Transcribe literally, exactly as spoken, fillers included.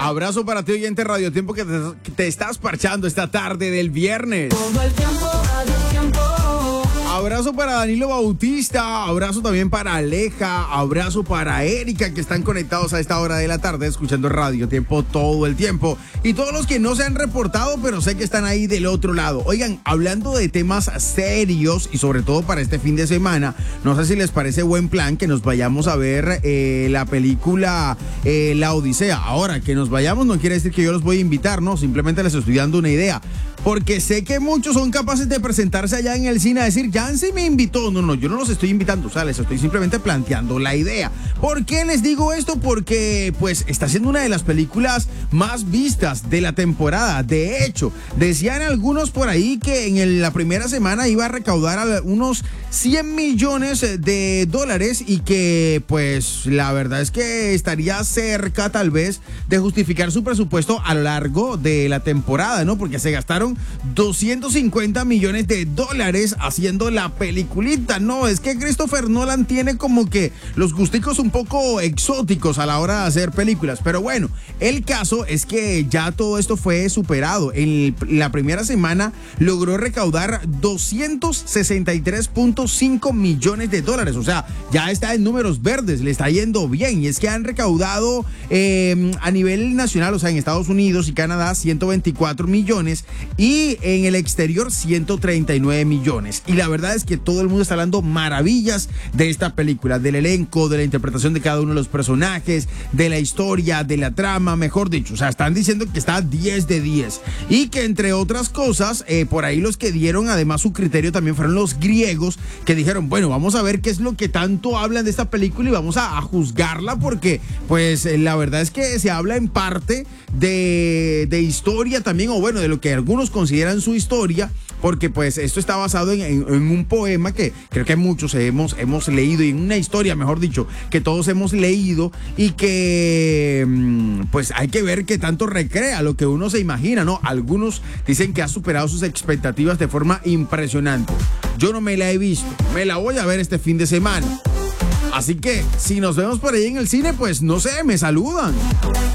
Abrazo para ti, oyente Radio Tiempo, que te, que te estás parchando esta tarde del viernes. Todo el tiempo, Radio Tiempo. Abrazo para Danilo Bautista, abrazo también para Aleja, abrazo para Erika, que están conectados a esta hora de la tarde escuchando Radio Tiempo todo el tiempo. Y todos los que no se han reportado, pero sé que están ahí del otro lado. Oigan, hablando de temas serios y sobre todo para este fin de semana, no sé si les parece buen plan que nos vayamos a ver eh, la película eh, La Odisea. Ahora, que nos vayamos no quiere decir que yo los voy a invitar, no, simplemente les estoy dando una idea. Porque sé que muchos son capaces de presentarse allá en el cine a decir, Jancy me invitó. No, no, yo no los estoy invitando, o sea, les estoy simplemente planteando la idea. ¿Por qué les digo esto? Porque, pues, está siendo una de las películas más vistas de la temporada. De hecho, decían algunos por ahí que en el- la primera semana iba a recaudar a unos cien millones de dólares y que, pues, la verdad es que estaría cerca, tal vez, de justificar su presupuesto a lo largo de la temporada, ¿no? Porque se gastaron doscientos cincuenta millones de dólares haciendo la peliculita. No, es que Christopher Nolan tiene como que los gusticos un poco exóticos a la hora de hacer películas. Pero bueno, el caso es que ya todo esto fue superado. En la primera semana logró recaudar doscientos sesenta y tres punto cinco millones de dólares. O sea, ya está en números verdes, le está yendo bien. Y es que han recaudado eh, a nivel nacional, o sea, en Estados Unidos y Canadá, ciento veinticuatro millones. Y en el exterior ciento treinta y nueve millones. Y la verdad es que todo el mundo está hablando maravillas de esta película, del elenco, de la interpretación de cada uno de los personajes, de la historia, de la trama, mejor dicho. O sea, están diciendo que está diez de diez. Y que entre otras cosas, eh, por ahí los que dieron además su criterio también fueron los griegos, que dijeron, bueno, vamos a ver qué es lo que tanto hablan de esta película y vamos a, a juzgarla, porque pues eh, la verdad es que se habla en parte de, de historia también, o bueno, de lo que algunos consideran su historia, porque pues esto está basado en, en, en un poema que creo que muchos hemos, hemos leído, y en una historia, mejor dicho, que todos hemos leído, y que pues hay que ver qué tanto recrea lo que uno se imagina, ¿no? Algunos dicen que ha superado sus expectativas de forma impresionante. Yo no me la he visto, me la voy a ver este fin de semana. Así que si nos vemos por ahí en el cine, pues no sé, me saludan.